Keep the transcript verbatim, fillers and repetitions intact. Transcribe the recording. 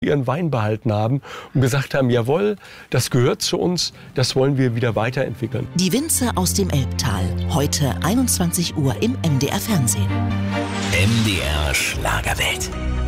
ihren Wein behalten haben und gesagt haben, jawohl, das gehört zu uns, das wollen wir wieder weiterentwickeln. Die Winzer aus dem Elbtal, heute einundzwanzig Uhr im M D R Fernsehen. M D R Schlagerwelt.